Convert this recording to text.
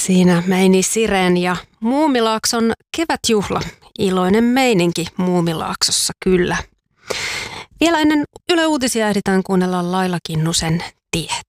Siinä Meini Siren ja Muumilaakson kevätjuhla. Iloinen meininki Muumilaaksossa kyllä. Vielä ennen Yle Uutisia ehditään kuunnella Laila Kinnusen Tiet.